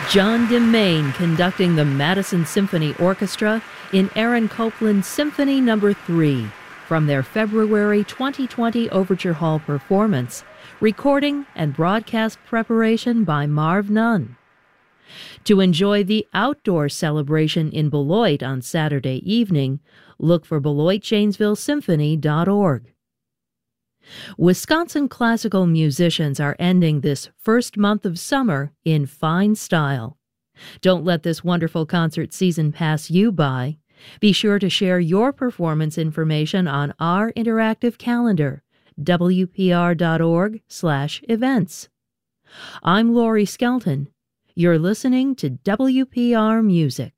John Demain conducting the Madison Symphony Orchestra in Aaron Copland's Symphony No. 3 from their February 2020 Overture Hall performance, recording and broadcast preparation by Marv Nunn. To enjoy the outdoor celebration in Beloit on Saturday evening, look for BeloitJanesvilleSymphony.org. Wisconsin classical musicians are ending this first month of summer in fine style. Don't let this wonderful concert season pass you by. Be sure to share your performance information on our interactive calendar, wpr.org/events. I'm Lori Skelton. You're listening to WPR Music.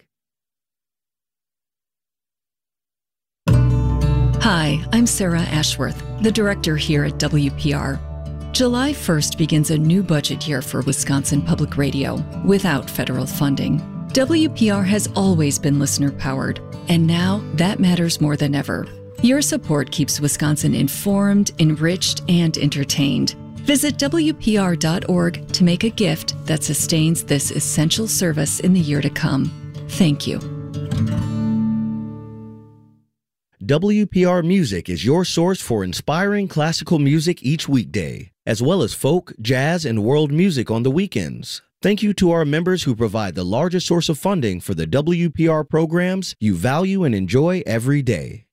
Hi, I'm Sarah Ashworth, the director here at WPR. July 1st begins a new budget year for Wisconsin Public Radio without federal funding. WPR has always been listener-powered, and now that matters more than ever. Your support keeps Wisconsin informed, enriched, and entertained. Visit WPR.org to make a gift that sustains this essential service in the year to come. Thank you. WPR Music is your source for inspiring classical music each weekday, as well as folk, jazz, and world music on the weekends. Thank you to our members who provide the largest source of funding for the WPR programs you value and enjoy every day.